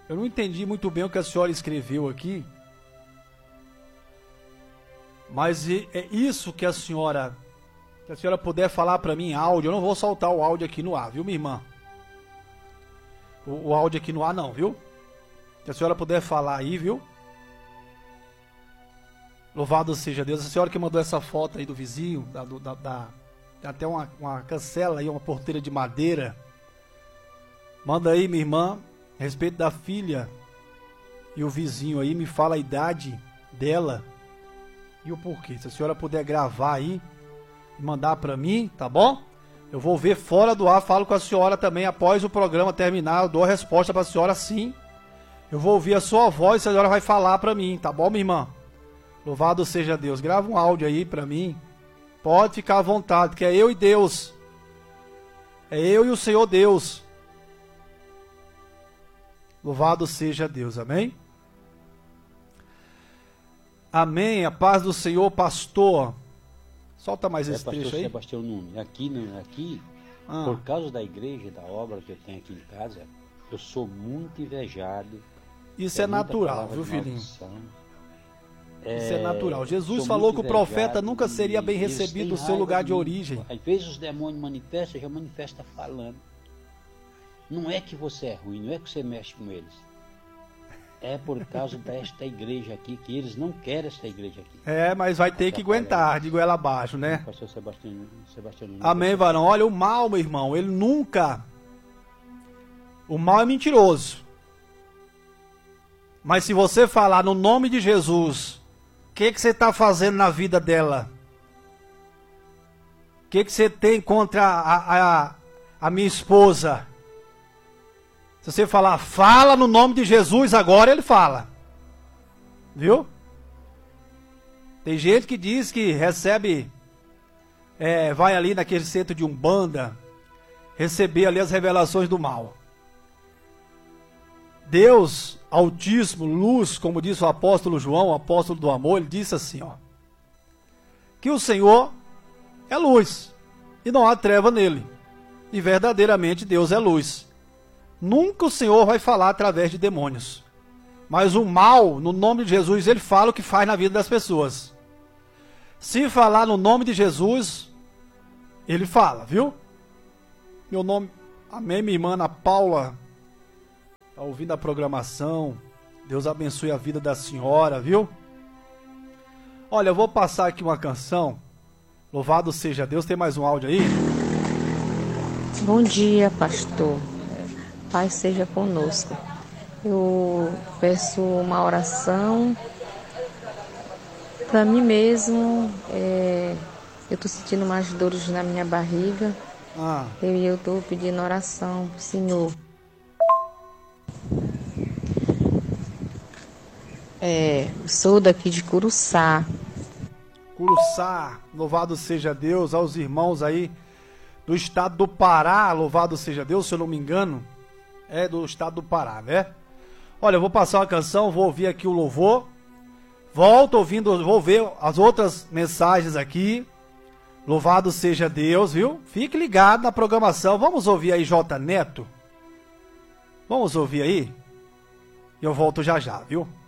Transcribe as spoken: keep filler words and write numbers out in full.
Eu não entendi muito bem o que a senhora escreveu aqui. Mas é isso que a senhora... Se a senhora puder falar para mim em áudio, eu não vou soltar o áudio aqui no ar, viu, minha irmã? O, o áudio aqui no ar não, viu? Se a senhora puder falar aí, viu? Louvado seja Deus. A senhora que mandou essa foto aí do vizinho, da, da, da, tem até uma, uma cancela aí, uma porteira de madeira. Manda aí, minha irmã, a respeito da filha e o vizinho aí, me fala a idade dela e o porquê. Se a senhora puder gravar aí e mandar pra mim, tá bom? Eu vou ver fora do ar, falo com a senhora também, após o programa terminar, eu dou a resposta pra senhora sim. Eu vou ouvir a sua voz e a senhora vai falar pra mim, tá bom, minha irmã? Louvado seja Deus. Grava um áudio aí pra mim. Pode ficar à vontade, que é eu e Deus. É eu e o Senhor Deus. Louvado seja Deus, amém? Amém, a paz do Senhor, pastor. Solta mais esse é, pastor trecho aí. Sebastião Nunes, aqui, aqui ah. por causa da igreja, da obra que eu tenho aqui em casa, eu sou muito invejado. Isso é, é natural, viu, filhinho? É, Isso é natural. Jesus falou que o profeta nunca seria bem recebido no seu lugar de origem. Às vezes os demônios manifestam, já manifesta falando. Não é que você é ruim, não é que você mexe com eles. É por causa desta igreja aqui, que eles não querem esta igreja aqui. É, mas vai ter que aguentar, de goela abaixo, né? Pastor Sebastião, Sebastião Amém, varão. Olha, o mal, meu irmão, ele nunca... O mal é mentiroso. Mas se você falar no nome de Jesus, o que, que você está fazendo na vida dela? O que, que você tem contra a, a, a minha esposa? Se você falar, fala no nome de Jesus, agora ele fala. Viu? Tem gente que diz que recebe, é, vai ali naquele centro de Umbanda, receber ali as revelações do mal. Deus, Altíssimo, luz, como disse o apóstolo João, o apóstolo do amor, ele disse assim, ó, que o Senhor é luz, e não há treva nele. E verdadeiramente Deus é luz. Nunca o Senhor vai falar através de demônios. Mas o mal, no nome de Jesus, ele fala o que faz na vida das pessoas. Se falar no nome de Jesus, ele fala, viu? Meu nome, amém, minha irmã Ana Paula, está ouvindo a programação. Deus abençoe a vida da senhora, viu? Olha, eu vou passar aqui uma canção. Louvado seja Deus. Tem mais um áudio aí? Bom dia, pastor. Pai seja conosco. Eu peço uma oração para mim mesmo. É, eu estou sentindo umas dores na minha barriga. Ah. Eu, eu estou pedindo oração para o Senhor. É, sou daqui de Curuçá. Curuçá, louvado seja Deus. Aos irmãos aí do estado do Pará, louvado seja Deus, se eu não me engano. É do estado do Pará, né? Olha, eu vou passar uma canção, vou ouvir aqui o louvor. Volto ouvindo, vou ver as outras mensagens aqui. Louvado seja Deus, viu? Fique ligado na programação. Vamos ouvir aí J Neto? Vamos ouvir aí? E eu volto já já, viu?